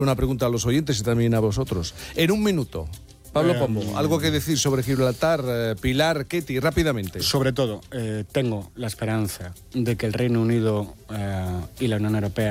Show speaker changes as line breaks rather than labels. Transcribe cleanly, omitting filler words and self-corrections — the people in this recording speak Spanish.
Una pregunta a los oyentes y también a vosotros. En un minuto, Pablo Pombo, algo que decir sobre Gibraltar, Pilar, Ketty, rápidamente.
Sobre todo, tengo la esperanza de que el Reino Unido y la Unión Europea